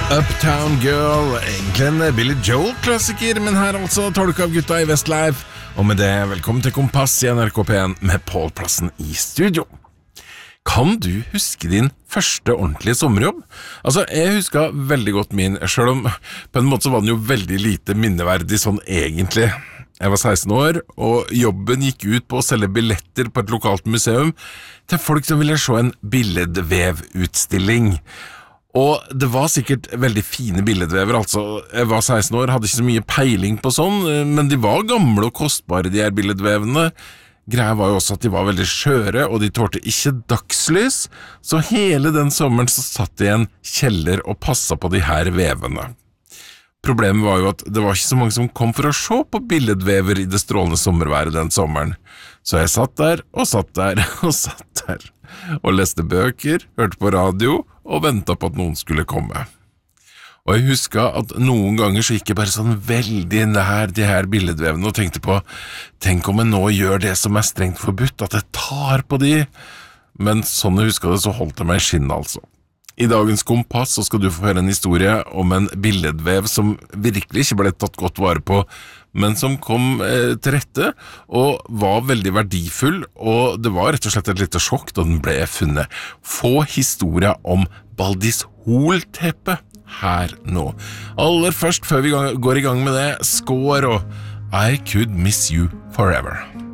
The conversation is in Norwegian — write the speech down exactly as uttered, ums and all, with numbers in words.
Uptown Girl, egentlig en Billy Joel-klassiker, men her altså tolka av gutta i Westlife. Og med det, velkommen til Kompass i N R K P en med Pål Plassen i studio. Kan du huske din første ordentlige sommerjobb? Altså, jeg husker veldig godt min, selv om på en måte så var den jo veldig lite minneverdig sånn egentlig. Jeg var seksten år, og jobben gikk ut på å selge billetter på et lokalt museum til folk som ville se en billedvevutstilling. Og det var sikkert veldig fine billedvever, altså. Jeg var seksten år, hadde ikke så mye peiling på sånn, men de var gamle og kostbare, de her billedvevene. Greia var jo også at de var veldig skjøre, og de tålte ikke dagslys, så hele den sommeren så satt de i en kjeller og passet på de her vevene. Problemet var jo at det var ikke så mange som kom for å se på billedvever i det strålende sommerværet den sommeren. Så jeg satt der, og satt der, og satt der, og leste bøker, hørte på radio, og ventet på at noen skulle komme. Og jeg husker at noen ganger så gikk jeg bare sånn veldig nær de her billedvevene og tenkte på, tenk om jeg nå gjør det som er strengt forbudt, at jeg tar på de. Men sånn jeg husker det, så holdt jeg meg i skinn altså. I dagens Kompass så skal du få høre en historie om en billedvev som virkelig ikke ble tatt godt vare på, men som kom eh, til rette og var veldig verdifull, og det var rett og slett et lite sjokk da den ble funnet. Få historia om Baldis Hol-teppe her nå. Aller først, før vi går i gang med det, score og I Could Miss You Forever.